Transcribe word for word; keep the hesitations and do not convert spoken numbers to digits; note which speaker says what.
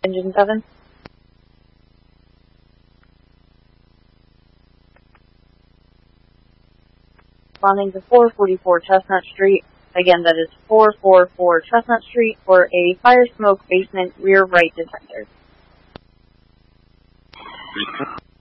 Speaker 1: Engine seven. Responding to four forty-four Chestnut Street. Again, that is four forty-four Chestnut Street for a fire smoke basement rear right detector.